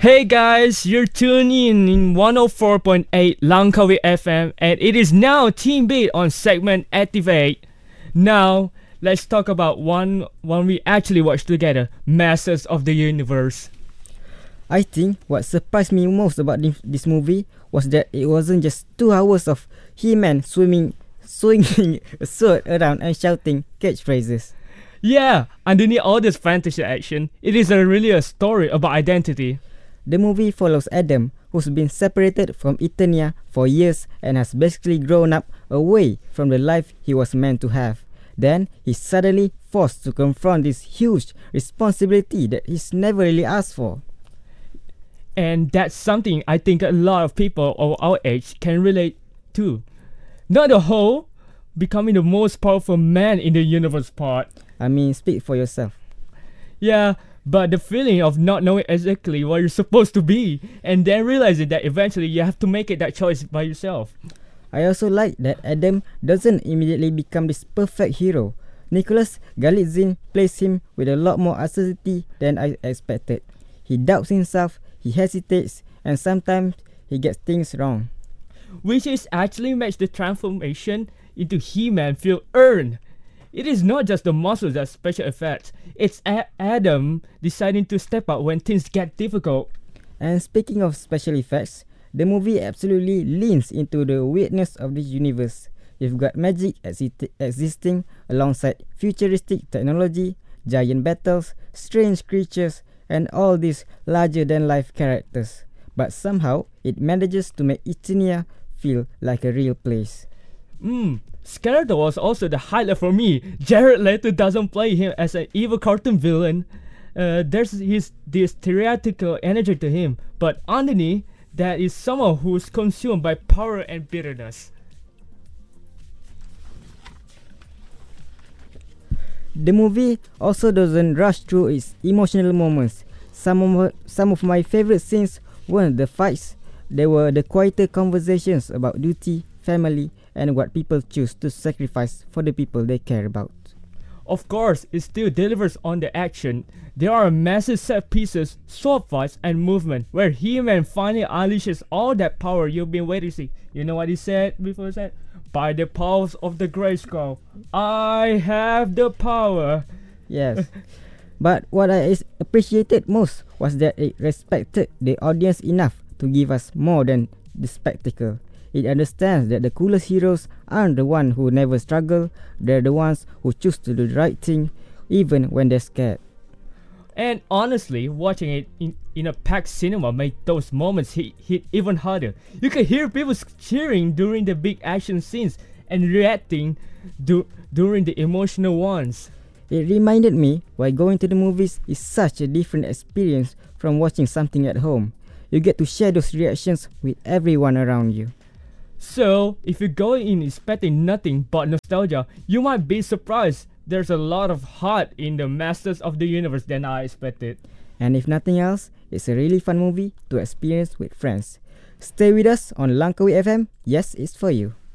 Hey guys, you're tuning in 104.8 Langkawi FM and it is now Team Beat on segment Activate. Now, let's talk about one we actually watched together, Masters of the Universe. I think what surprised me most about this movie was that it wasn't just 2 hours of He-Man swinging a sword around and shouting catchphrases. Yeah, underneath all this fantasy action, it is really a story about identity. The movie follows Adam, who's been separated from Eternia for years and has basically grown up away from the life he was meant to have. Then he's suddenly forced to confront this huge responsibility that he's never really asked for. And that's something I think a lot of people of our age can relate to. Not the whole becoming the most powerful man in the universe part. I mean, speak for yourself. Yeah, but the feeling of not knowing exactly what you're supposed to be and then realizing that eventually you have to make that choice by yourself. I also like that Adam doesn't immediately become this perfect hero. Nicholas Galitzin plays him with a lot more acidity than I expected. He doubts himself, he hesitates, and sometimes he gets things wrong. Which is actually makes the transformation into He-Man feel earned. It is not just the muscles that special effects. It's Adam deciding to step up when things get difficult. And speaking of special effects, the movie absolutely leans into the weirdness of this universe. You've got magic existing alongside futuristic technology, giant battles, strange creatures, and all these larger-than-life characters. But somehow, it manages to make Eternia feel like a real place. Skeletor was also the highlight for me. Jared Leto doesn't play him as an evil cartoon villain. There's this theatrical energy to him, but underneath that is someone who's consumed by power and bitterness. The movie also doesn't rush through its emotional moments. Some of my favorite scenes weren't the fights, they were the quieter conversations about duty, family, and what people choose to sacrifice for the people they care about. Of course, it still delivers on the action. There are massive set pieces, sword fights, and movement where He-Man finally unleashes all that power you've been waiting to see. You know what he said before he said? By the powers of the Grayskull, I have the power. Yes. But what I appreciated most was that it respected the audience enough to give us more than the spectacle. It understands that the coolest heroes aren't the ones who never struggle, they're the ones who choose to do the right thing even when they're scared. And honestly, watching it in a packed cinema made those moments hit even harder. You could hear people cheering during the big action scenes and reacting during the emotional ones. It reminded me why going to the movies is such a different experience from watching something at home. You get to share those reactions with everyone around you. So, if you go in expecting nothing but nostalgia, you might be surprised. There's a lot of heart in the Masters of the Universe than I expected. And if nothing else, it's a really fun movie to experience with friends. Stay with us on Langkawi FM. Yes, it's for you.